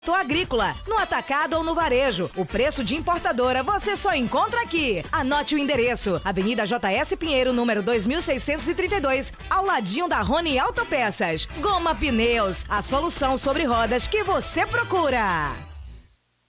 Agrícola, no atacado ou no varejo. O preço de importadora você só encontra aqui. Anote o endereço: Avenida JS Pinheiro, número 2632, ao ladinho da Rony Autopeças. Goma Pneus, a solução sobre rodas que você procura.